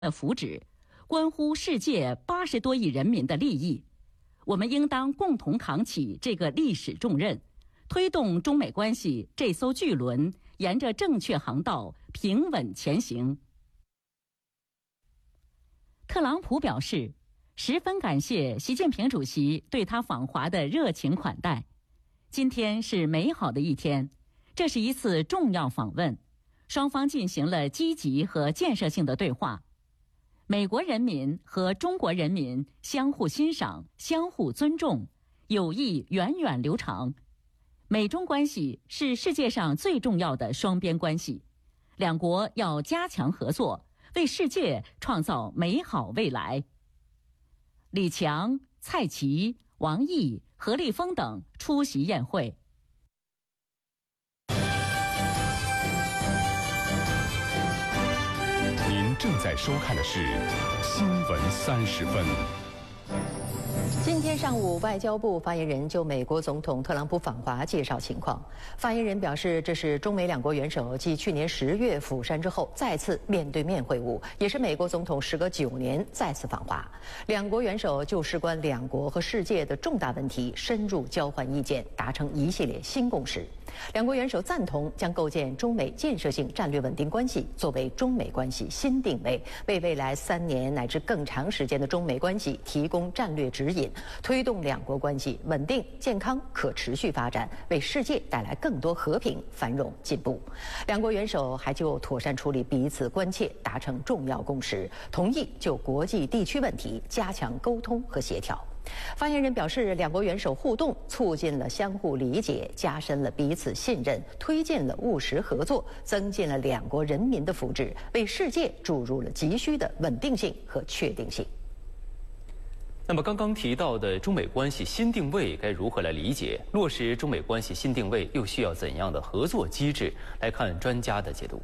的福祉，关乎世界80多亿人民的利益。我们应当共同扛起这个历史重任，推动中美关系这艘巨轮沿着正确航道平稳前行。特朗普表示，十分感谢习近平主席对他访华的热情款待。今天是美好的一天，这是一次重要访问，双方进行了积极和建设性的对话。美国人民和中国人民相互欣赏、相互尊重，友谊源远流长。美中关系是世界上最重要的双边关系，两国要加强合作，为世界创造美好未来。李强、蔡奇、王毅、何立峰等出席宴会。 您正在收看的是新闻30分。 今天上午，外交部发言人就美国总统特朗普访华介绍情况。发言人表示，这是中美两国元首继去年10月釜山之后再次面对面会晤，也是美国总统时隔9年再次访华。两国元首就事关两国和世界的重大问题深入交换意见，达成一系列新共识。两国元首赞同将构建中美建设性战略稳定关系作为中美关系新定位，为未来3年乃至更长时间的中美关系提供战略指引，推动两国关系稳定、健康、可持续发展，为世界带来更多和平、繁荣、进步。两国元首还就妥善处理彼此关切达成重要共识，同意就国际地区问题加强沟通和协调。发言人表示，两国元首互动促进了相互理解，加深了彼此信任，推进了务实合作，增进了两国人民的福祉，为世界注入了急需的稳定性和确定性。 那么刚刚提到的中美关系新定位该如何来理解？落实中美关系新定位又需要怎样的合作机制？来看专家的解读。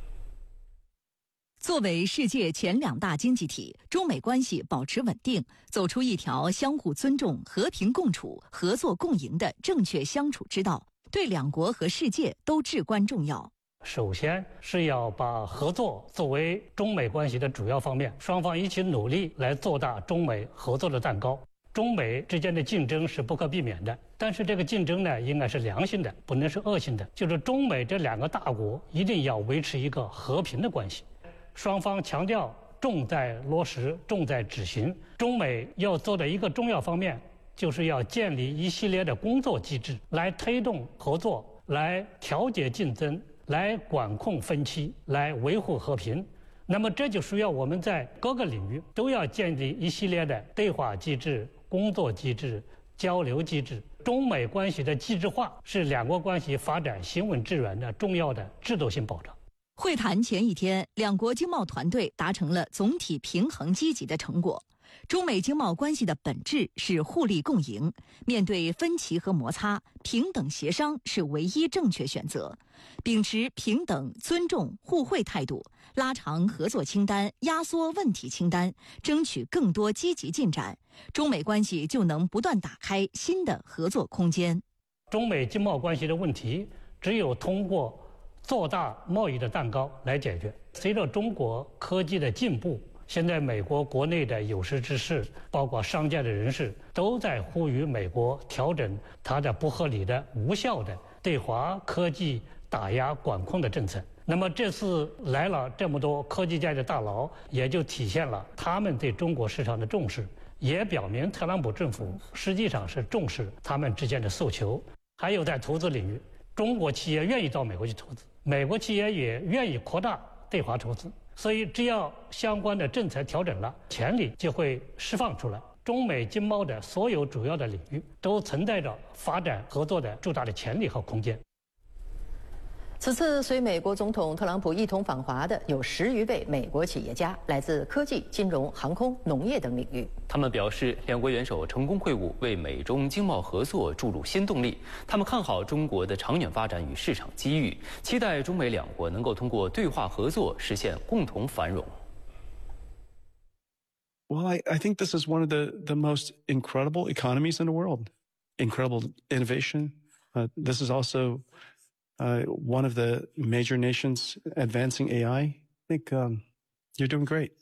作为世界前2大经济体，中美关系保持稳定，走出一条相互尊重、和平共处、合作共赢的正确相处之道，对两国和世界都至关重要。 首先是要把合作作为中美关系的主要方面，双方一起努力来做大中美合作的蛋糕。中美之间的竞争是不可避免的，但是这个竞争呢，应该是良性的，不能是恶性的。就是中美这2个大国一定要维持一个和平的关系。双方强调重在落实，重在执行。中美要做的一个重要方面，就是要建立一系列的工作机制，来推动合作，来调节竞争，来管控分歧，来维护和平。那么这就需要我们在各个领域都要建立一系列的对话机制、工作机制、交流机制。中美关系的机制化是两国关系发展行稳致远的重要的制度性保障。 会谈前一天，两国经贸团队达成了总体平衡积极的成果。中美经贸关系的本质是互利共赢，面对分歧和摩擦，平等协商是唯一正确选择。秉持平等、尊重、互惠态度，拉长合作清单，压缩问题清单，争取更多积极进展，中美关系就能不断打开新的合作空间。 中美经贸关系的问题，只有通过做大贸易的蛋糕来解决。随着中国科技的进步，现在美国国内的有识之士，包括商界的人士，都在呼吁美国调整它的不合理的、无效的对华科技打压管控的政策。那么这次来了这么多科技界的大佬，也就体现了他们对中国市场的重视，也表明特朗普政府实际上是重视他们之间的诉求。还有在投资领域，中国企业愿意到美国去投资，美国企业也愿意扩大对华投资，所以只要相关的政策调整了，潜力就会释放出来。中美经贸的所有主要的领域都存在着发展合作的巨大的潜力和空间。 此次随美国总统特朗普一同访华的有10余位美国企业家，来自科技、金融、航空、农业等领域。 他们表示，两国元首成功会晤，为美中经贸合作注入新动力。他们看好中国的长远发展与市场机遇，期待中美两国能够通过对话合作实现共同繁荣。 Well, I think this is one of the most incredible economies in the world. Incredible innovation. This is also one of the major nations advancing AI. I think you're doing great.